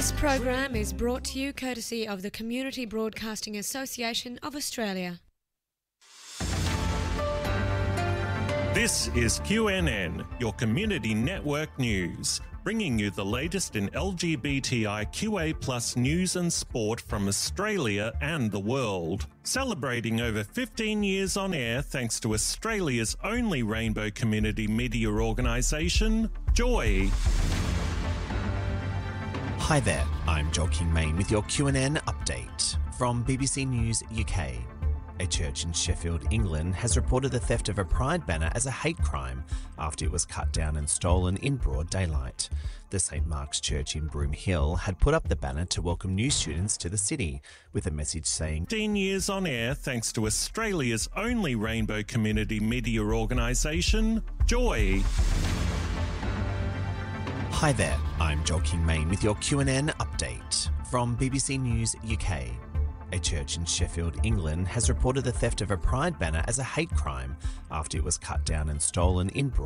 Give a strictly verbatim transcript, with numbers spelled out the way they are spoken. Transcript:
This program is brought to you courtesy of the Community Broadcasting Association of Australia. This is Q N N, your community network news, bringing you the latest in L G B T I Q A plus news and sport from Australia and the world. Celebrating over fifteen years on air thanks to Australia's only rainbow community media organisation, Joy. Hi there, I'm Joaquin Main with your Q N N update from B B C News U K. A church in Sheffield, England has reported the theft of a pride banner as a hate crime after it was cut down and stolen in broad daylight. The Saint Mark's Church in Broome Hill had put up the banner to welcome new students to the city, with a message saying, fifteen years on air thanks to Australia's only rainbow community media organisation, Joy. Hi there, I'm Joaquin Main with your Q N N update from B B C News U K. A church in Sheffield, England has reported the theft of a pride banner as a hate crime after it was cut down and stolen in broad